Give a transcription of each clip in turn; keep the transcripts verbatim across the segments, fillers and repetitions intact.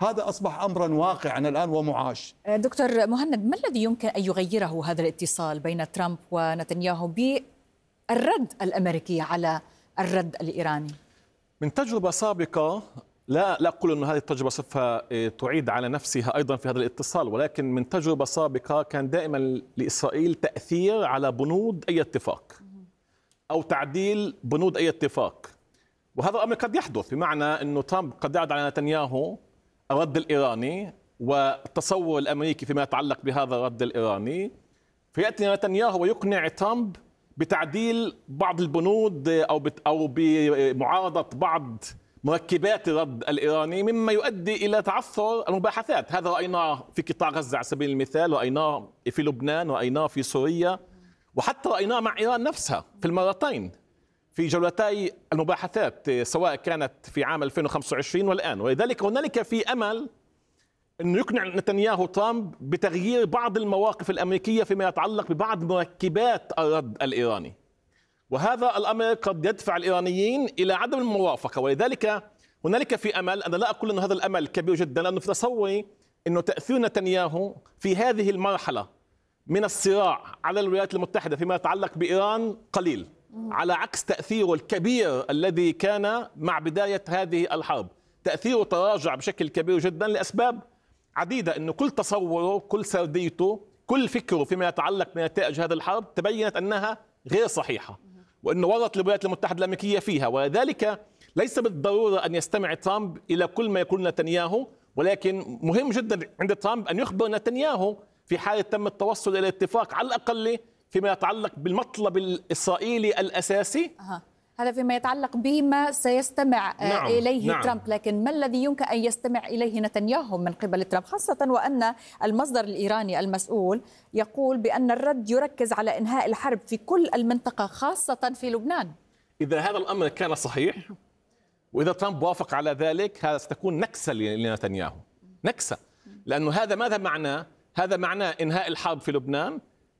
هذا أصبح أمرا واقعا الآن ومعاش. دكتور مهند، ما الذي يمكن أن يغيره هذا الاتصال بين ترامب ونتنياهو بالرد الأمريكي على الرد الإيراني؟ من تجربة سابقة، لا لا أقول أن هذه التجربة سوف تعيد على نفسها أيضا في هذا الاتصال، ولكن من تجربة سابقة كان دائما لإسرائيل تأثير على بنود أي اتفاق أو تعديل بنود أي اتفاق، وهذا الأمر قد يحدث، بمعنى أنه ترامب قد يعرض على نتنياهو الرد الإيراني والتصور الأمريكي فيما يتعلق بهذا الرد الإيراني، فيأتي نتنياهو ويقنع ترامب بتعديل بعض البنود أو أو بمعارضة بعض مركبات الرد الإيراني، مما يؤدي إلى تعثر المباحثات. هذا رأيناه في قطاع غزة على سبيل المثال، رأيناه في لبنان، رأيناه في سوريا، وحتى رأيناه مع إيران نفسها في المرتين في جولتي المباحثات، سواء كانت في عام ألفين وخمسة وعشرين والآن. ولذلك هنالك في أمل أنه يقنع نتنياهو ترامب بتغيير بعض المواقف الأمريكية فيما يتعلق ببعض مركبات الرد الإيراني، وهذا الأمر قد يدفع الإيرانيين إلى عدم الموافقة. ولذلك هنالك في أمل، أنا لا أقول أن هذا الأمل كبير جدا، لأنه في تصوري أنه تأثير نتنياهو في هذه المرحلة من الصراع على الولايات المتحدة فيما يتعلق بإيران قليل، على عكس تأثيره الكبير الذي كان مع بداية هذه الحرب. تأثيره تراجع بشكل كبير جدا لأسباب عديدة، أنه كل تصوره، كل سرديته، كل فكره فيما يتعلق بنتائج هذه الحرب تبينت أنها غير صحيحة، وأنه ورط الولايات المتحدة الأمريكية فيها. ولذلك ليس بالضرورة أن يستمع ترامب إلى كل ما يقول نتنياهو، ولكن مهم جدا عند ترامب أن يخبر نتنياهو في حالة تم التوصل إلى اتفاق على الأقل فيما يتعلق بالمطلب الإسرائيلي الأساسي. أه. هذا فيما يتعلق بما سيستمع نعم. إليه نعم. ترامب، لكن ما الذي يمكن أن يستمع إليه نتنياهو من قبل ترامب، خاصة وأن المصدر الإيراني المسؤول يقول بأن الرد يركز على إنهاء الحرب في كل المنطقة خاصة في لبنان؟ إذا هذا الأمر كان صحيح وإذا ترامب وافق على ذلك، هذا ستكون نكسة لنتنياهو، نكسة، لأنه هذا ماذا معناه؟ هذا معناه إنهاء الحرب في لبنان،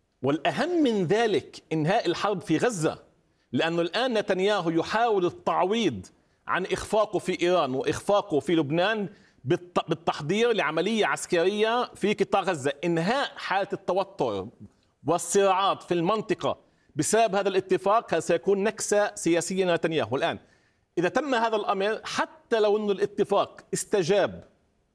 والأهم من ذلك إنهاء الحرب في غزة، لأنه الآن نتنياهو يحاول التعويض عن إخفاقه في إيران وإخفاقه في لبنان بالتحضير لعملية عسكرية في قطاع غزة. إنهاء حالة التوتر والصراعات في المنطقة بسبب هذا الاتفاق سيكون نكسة سياسية لنتنياهو. الآن إذا تم هذا الأمر، حتى لو أن الاتفاق استجاب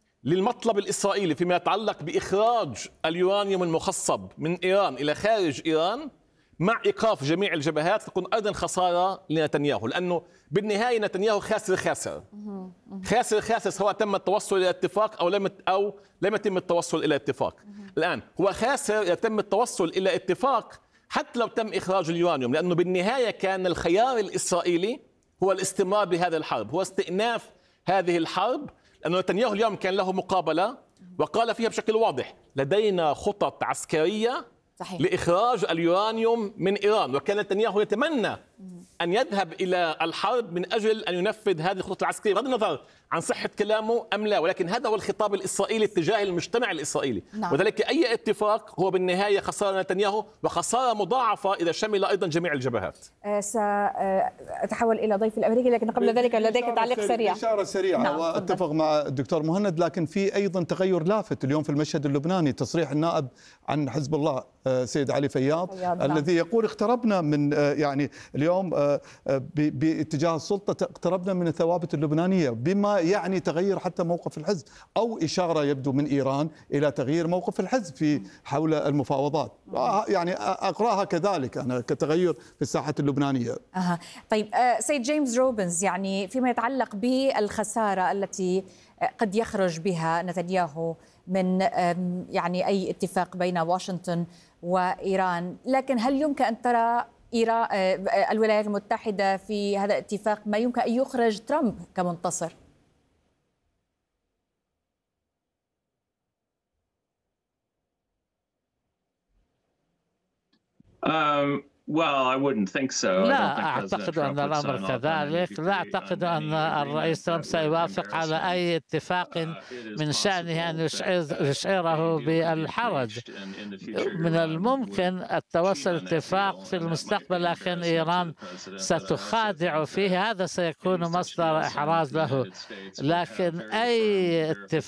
للمطلب الإسرائيلي فيما يتعلق بإخراج اليورانيوم المخصب من إيران إلى خارج إيران، مع إيقاف جميع الجبهات، تكون أيضا خسارة لنتنياهو، لأنه بالنهاية نتنياهو خاسر خاسر خاسر خاسر سواء تم التوصل إلى اتفاق أو لم أو لم يتم التوصل إلى اتفاق. الآن هو خاسر إذا تم التوصل إلى اتفاق حتى لو تم إخراج اليورانيوم، لأنه بالنهاية كان الخيار الإسرائيلي هو الاستمرار بهذه الحرب، هو استئناف هذه الحرب، لأنه نتنياهو اليوم كان له مقابلة وقال فيها بشكل واضح: لدينا خطط عسكرية صحيح لإخراج اليورانيوم من إيران، وكان نتنياهو يتمنى أن يذهب إلى الحرب من أجل أن ينفذ هذه الخطط العسكرية، بغض النظر عن صحة كلامه أم لا، ولكن هذا هو الخطاب الإسرائيلي تجاه المجتمع الإسرائيلي. نعم. وذلك أي اتفاق هو بالنهاية خسارة نتنياهو، وخسارة مضاعفة إذا شمل أيضا جميع الجبهات. أه سأتحول إلى ضيف الأمريكي، لكن قبل ذلك لديك تعليق سريع. إشارة سريعة. نعم. وأتفق مع الدكتور مهند، لكن في أيضا تغير لافت اليوم في المشهد اللبناني، تصريح النائب عن حزب الله سيد علي فياض, فياض الذي نعم. يقول اقتربنا من يعني اليوم باتجاه السلطة اقتربنا من الثوابت اللبنانية، بما يعني تغير حتى موقف الحزب، أو إشارة يبدو من إيران إلى تغيير موقف الحزب في حول المفاوضات. يعني أقرأها كذلك أنا كتغير في الساحة اللبنانية. أه. طيب سيد جيمس روبنز، يعني فيما يتعلق بالخسارة التي قد يخرج بها نتنياهو من يعني أي اتفاق بين واشنطن وإيران، لكن هل يمكن أن ترى إيران الولايات المتحدة في هذا الاتفاق ما يمكن أن يخرج ترامب كمنتصر؟ Um... لا أعتقد أن الأمر كذلك. لا أعتقد أن الرئيس ترامب سيوافق على أي اتفاق من شأنه أن يشعره بالحرج. من الممكن التوصل اتفاق في المستقبل، لكن إيران ستخادع فيه، هذا سيكون مصدر إحراج له. لكن أي اتفاق